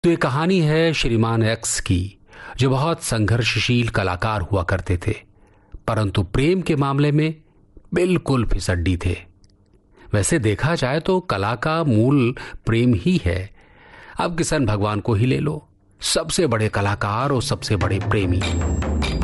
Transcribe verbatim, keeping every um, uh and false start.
तो ये कहानी है श्रीमान एक्स की, जो बहुत संघर्षशील कलाकार हुआ करते थे, परंतु प्रेम के मामले में बिल्कुल फिसड्डी थे। वैसे देखा जाए तो कला का मूल प्रेम ही है। अब किशन भगवान को ही ले लो, सबसे बड़े कलाकार और सबसे बड़े प्रेमी।